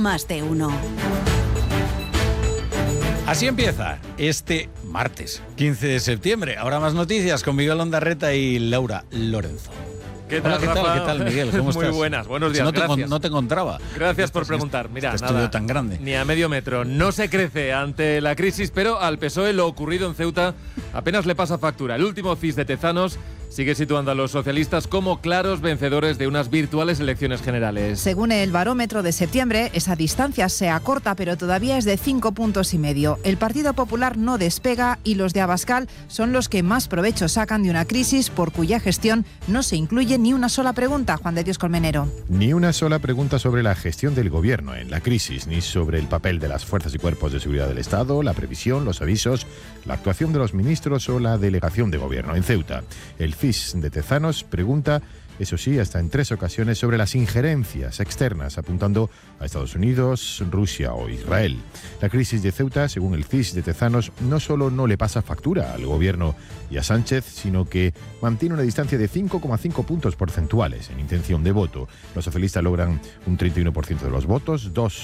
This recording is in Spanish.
Más de Uno. Así empieza este martes, 15 de septiembre. Ahora más noticias con Miguel Ondarreta y Laura Lorenzo. ¿Qué tal, Hola, Rafa? ¿Qué tal, Miguel? ¿Cómo estás? Muy buenas, buenos días, gracias. No te encontraba. Gracias por preguntar. Mira, este estudio tan grande. Ni a medio metro. No se crece ante la crisis, pero al PSOE lo ocurrido en Ceuta apenas le pasa factura. El último CIS de Tezanos sigue situando a los socialistas como claros vencedores de unas virtuales elecciones generales. Según el barómetro de septiembre, esa distancia se acorta, pero todavía es de 5,5 puntos. El Partido Popular no despega y los de Abascal son los que más provecho sacan de una crisis por cuya gestión no se incluye ni una sola pregunta. Juan de Dios Colmenero. Ni una sola pregunta sobre la gestión del gobierno en la crisis, ni sobre el papel de las fuerzas y cuerpos de seguridad del Estado, la previsión, los avisos, la actuación de los ministros o la delegación de gobierno en Ceuta. El CIS de Tezanos pregunta, eso sí, hasta en 3 ocasiones sobre las injerencias externas, apuntando a Estados Unidos, Rusia o Israel. La crisis de Ceuta, según el CIS de Tezanos, no solo no le pasa factura al gobierno y a Sánchez, sino que mantiene una distancia de 5,5 puntos porcentuales en intención de voto. Los socialistas logran un 31% de los votos, 2